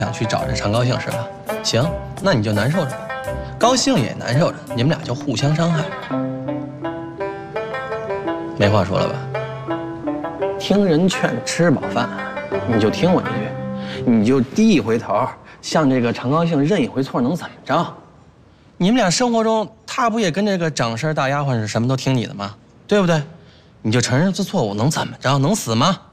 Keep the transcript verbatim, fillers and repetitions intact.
想去找这常高兴是吧？行，那你就难受着，高兴也难受着，你们俩就互相伤害。没话说了吧？听人劝，吃饱饭，你就听我这句，你就低一回头，向这个常高兴认一回错，能怎么着？你们俩生活中，他不也跟这个掌声大丫鬟是什么都听你的吗？对不对？你就承认次错误，能怎么着？能死吗？